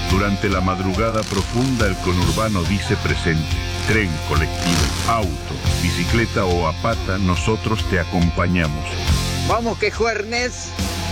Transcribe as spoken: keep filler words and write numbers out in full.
Durante la madrugada profunda el conurbano dice presente. Tren, colectivo, auto, bicicleta o a pata, nosotros te acompañamos. Vamos que juernes.